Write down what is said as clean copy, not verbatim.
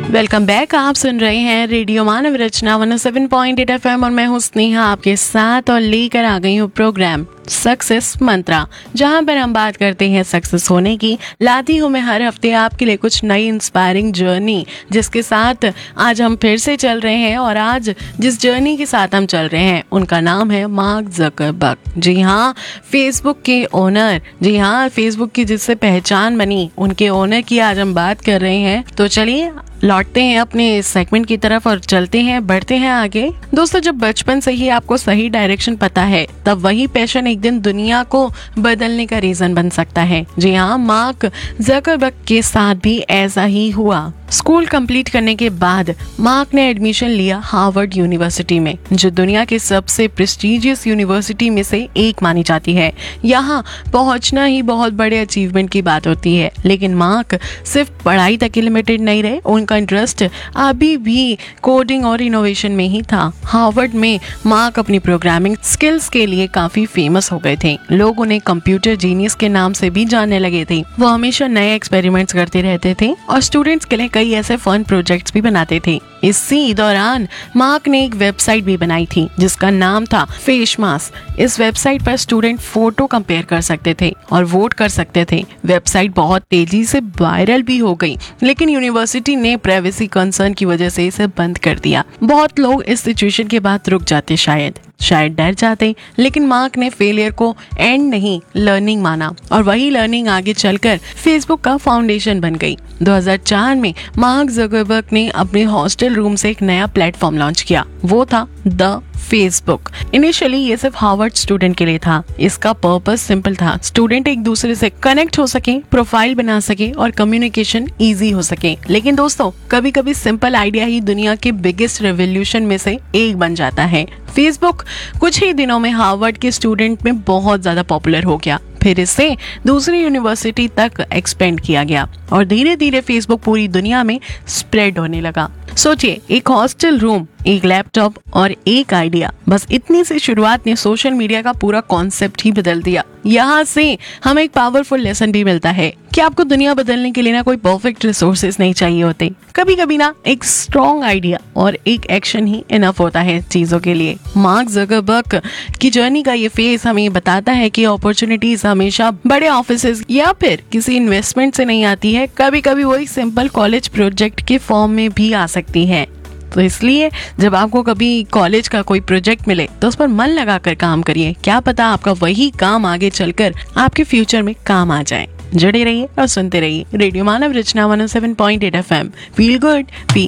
Welcome back. आप सुन रहे हैं रेडियो मानव रचना 107.8 FM और मैं हूं स्नेहा आपके साथ और लेकर आ गई हूं प्रोग्राम सक्सेस मंत्रा, जहां पर हम बात करते हैं सक्सेस होने की। लाती हूं मैं हर हफ्ते आपके लिए कुछ नई इंस्पायरिंग जर्नी, जिसके साथ आज हम फिर से चल रहे हैं। और आज जिस जर्नी के साथ हम चल रहे हैं उनका नाम है मार्क ज़करबर्ग। जी हाँ, फेसबुक के ओनर। जी हाँ, फेसबुक की जिससे पहचान बनी उनके ओनर की आज हम बात कर रहे हैं। तो चलिए लौटते हैं अपने सेगमेंट की तरफ और चलते हैं, बढ़ते हैं आगे। दोस्तों, जब बचपन से ही आपको सही डायरेक्शन पता है तब वही पैशन एक दिन दुनिया को बदलने का रीजन बन सकता है। जी हाँ, मार्क ज़करबर्ग के साथ भी ऐसा ही हुआ। स्कूल कंप्लीट करने के बाद मार्क ने एडमिशन लिया हार्वर्ड यूनिवर्सिटी में, जो दुनिया के सबसे प्रेस्टीजियस यूनिवर्सिटी में से एक मानी जाती है। यहाँ पहुँचना ही बहुत बड़े अचीवमेंट की बात होती है। लेकिन मार्क सिर्फ पढ़ाई तक ही लिमिटेड नहीं रहे, उनका इंटरेस्ट अभी भी कोडिंग और इनोवेशन में ही था। हार्वर्ड में मार्क अपनी प्रोग्रामिंग स्किल्स के लिए काफी फेमस हो गए थे। लोग उन्हें कंप्यूटर जीनियस के नाम से भी जानने लगे थे। वो हमेशा नए एक्सपेरिमेंट्स करते रहते थे और स्टूडेंट्स के लिए कई ऐसे फन प्रोजेक्ट्स भी बनाते थे। इसी दौरान मार्क ने एक वेबसाइट भी बनाई थी जिसका नाम था फेस मास्क। इस वेबसाइट पर स्टूडेंट फोटो कंपेयर कर सकते थे और वोट कर सकते थे। वेबसाइट बहुत तेजी से वायरल भी हो गई, लेकिन यूनिवर्सिटी ने प्राइवेसी कंसर्न की वजह से इसे बंद कर दिया। बहुत लोग इस सिचुएशन के बाद रुक जाते, शायद डर जाते, लेकिन मार्क ने फेलियर को एंड नहीं लर्निंग माना और वही लर्निंग आगे चलकर फेसबुक का फाउंडेशन बन गई। 2004 में मार्क ज़करबर्ग ने अपने हॉस्टल रूम से एक नया प्लेटफॉर्म लॉन्च किया। वो था द फेसबुक। इनिशियली ये सिर्फ हार्वर्ड स्टूडेंट के लिए था। इसका पर्पस सिंपल था, स्टूडेंट एक दूसरे से कनेक्ट हो सके, प्रोफाइल बना सके और कम्युनिकेशन इजी हो सके। लेकिन दोस्तों, कभी कभी सिंपल आइडिया ही दुनिया के बिगेस्ट रेवोल्यूशन में से एक बन जाता है। फेसबुक कुछ ही दिनों में हार्वर्ड के स्टूडेंट में बहुत ज्यादा पॉपुलर हो गया। फिर इसे दूसरी यूनिवर्सिटी तक एक्सपेंड किया गया और धीरे धीरे फेसबुक पूरी दुनिया में स्प्रेड होने लगा। सोचिए, एक हॉस्टल रूम, एक लैपटॉप और एक आइडिया, बस इतनी सी शुरुआत ने सोशल मीडिया का पूरा कॉन्सेप्ट ही बदल दिया। यहाँ से हमें एक पावरफुल लेसन भी मिलता है कि आपको दुनिया बदलने के लिए ना कोई परफेक्ट रिसोर्सेज नहीं चाहिए होते। कभी कभी ना एक स्ट्रॉन्ग आइडिया और एक एक्शन ही इनफ होता है चीजों के लिए। मार्क ज़करबर्ग की जर्नी का ये फेज हमें बताता है कि अपॉर्चुनिटीज हमेशा बड़े ऑफिसेज या फिर किसी इन्वेस्टमेंट से नहीं आती है। कभी कभी वो एक सिंपल कॉलेज प्रोजेक्ट के फॉर्म में भी आ सकती है। तो इसलिए जब आपको कभी कॉलेज का कोई प्रोजेक्ट मिले तो उस पर मन लगाकर काम करिए। क्या पता आपका वही काम आगे चलकर आपके फ्यूचर में काम आ जाए। जुड़े रहिए और सुनते रहिए रेडियो मानव रचना 107.8 FM। Feel good, feel